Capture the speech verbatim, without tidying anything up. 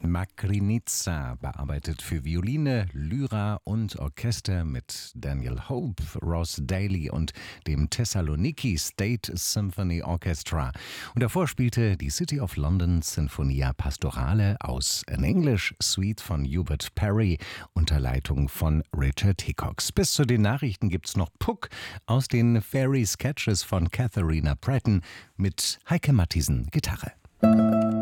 Makrinitsa, bearbeitet für Violine, Lyra und Orchester mit Daniel Hope, Ross Daly und dem Thessaloniki State Symphony Orchestra. Und davor spielte die City of London Sinfonia Pastorale aus An English Suite von Hubert Parry unter Leitung von Richard Hickox. Bis zu den Nachrichten gibt's noch Puck aus den Fairy Sketches von Katharina Pratton mit Heike Matthiesen Gitarre.